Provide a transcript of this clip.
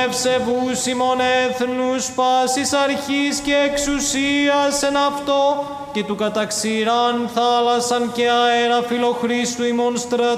ευσεβούς ημών έθνους πάσης αρχής και εξουσίας εν αυτό και του καταξήραν θάλασσαν και αέρα φιλοχρίστου ημών στρατού